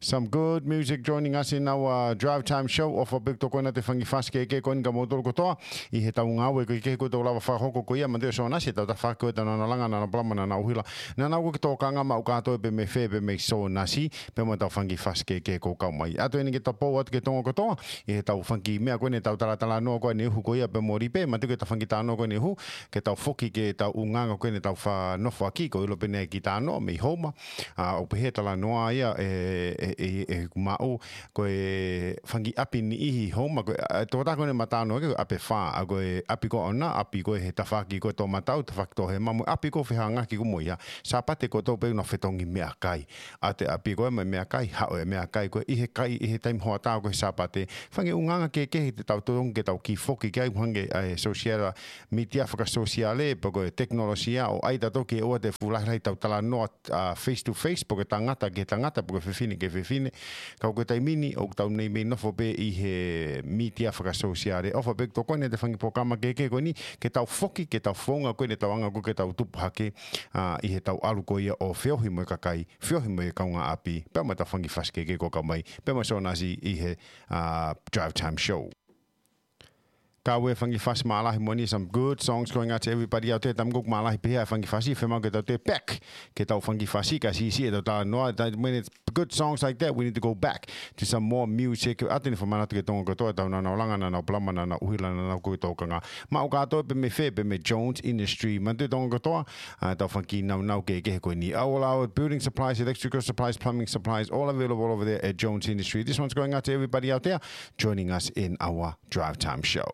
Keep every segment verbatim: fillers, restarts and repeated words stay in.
Some good music joining us in our uh, drive time show of a big tokona te whangi whaske ke koin ka motor kotoa I he tau ngāwe ko I ke ko tau lawa whakahoko ko ia ma teo so nasi tau ta whakako e tana na langa na na plama na na uhila na na uki tō kanga ma ukato e pe me whē pe me so nasi pe mo tau whangi whaske ke ko kau mai ato eni ke tau pō atu ke tonga kotoa I he tau whangi mea koe ne tau taratala noa koe ne uhu ko ia pe mo ripe ma tuke tau whangi tānoa koe ne uhu ke tau whoki ke tau unganga koe ne tau wha nofo aki ko ilo pene ki tānoa me I homa o pe he tala noa ia e e e kumao ko e whangi api ni ihi homa ko tō tako ne matano ke ape wha a ko e api ko ona api ko he tawhaki ko tō matau tawhaki tō he mamu api ko whiha ngaki ko moia sa pate ko tō peo na whetongi mea kai a te api ko e mai mea kai hao e mea kai ko ihe kai ihe taim hoa tau ko he sa pate whangi unganga ke ke he te tau tōng ke tau ki whoki ke ai whangi e sosiala media whaka sosiale po ko e teknolosia o aita toki e oa te fulahrai tau tala noa face to face po ke tangata ke tangata po ke whiwhine ke whiwhine kau ko tai mini o tau nei me nofo pe I he media whakasosiare ofa pe to koine te whangi pokama ke ke koini ke tau whoki ke tau whonga koine tau anga ko ke tau tupu hake uh, I he tau alu ko ia o whiohi mo kakai whiohi mo kaunga api pe ma tau whangi whaske ke ko kamai pe ma so nasi I he uh, drive time show. Kawe whangi whasi maalahi moni, some good songs going out to everybody out there. Tam guk maalahi pehea whangi whasi, whemau ke tau te back, ke tau whangi whasi, ka si si e tau tā noa. When it's good songs like that, we need to go back to some more music. Atene whamanatu ke tonga katoa, tau nanau langa, nanau plama, nanau uhila, nanau koe tōkanga. Mao katoa pe me whe, pe me Jones Industry. Mantu tonga katoa, tau whangi nau nau ke kehe koe ni. All our building supplies, electrical supplies, plumbing supplies, all available over there at Jones Industry. This one's going out to everybody out there joining us in our Drive Time show.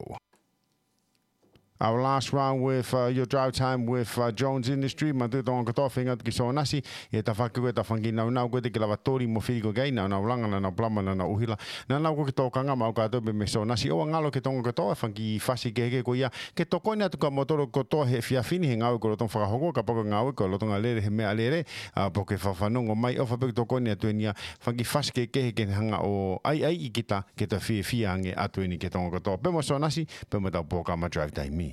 Our last round with uh, your drive time with uh, Jones Industry. Mantu tonga katoa whenga ki so nasi. E ta whaki koe ta whangi nau nau koe te ki lawa tori mo whiri ko gai. Nau nau langa, nau nau plama, nau nau uhila. Nau nau koe ki tō kanga mau kātou pe me so nasi. Oa ngalo ke tonga katoa whangi whasi ke heke ko ia. Ke tō koine atu ka motoro katoa he whiawhini he ngāwe ko lotong whakahoko. Ka pako ngāwe ko lotonga lere he mea lere. Uh, po ke whawhanongo mai. Ofa pe tō koine atu enia whangi whasi ke ke heke hanga o ai ai I kita ke ta whia whia ange atu eni ke tonga katoa. Pe mo so nasi, pe mo tau pōkama drive time me.